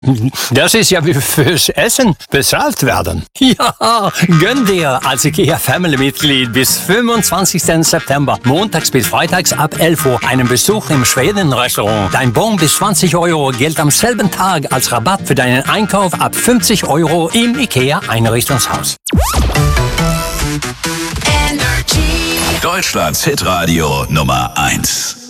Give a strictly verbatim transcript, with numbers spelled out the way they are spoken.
Das ist ja wie fürs Essen bezahlt werden. Ja, gönn dir als IKEA Family-Mitglied bis fünfundzwanzigsten September, montags bis freitags ab elf Uhr, einen Besuch im Schweden-Restaurant. Dein Bon bis zwanzig Euro gilt am selben Tag als Rabatt für deinen Einkauf ab fünfzig Euro im IKEA Einrichtungshaus. Deutschlands Hitradio Nummer eins.